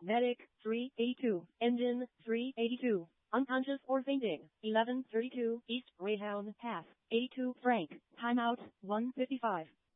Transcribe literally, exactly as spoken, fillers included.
Medic, three eighty-two. Engine, three eighty-two. Unconscious or fainting. eleven thirty-two East Greyhound Path. eighty-two Frank. Timeout, one fifty-five.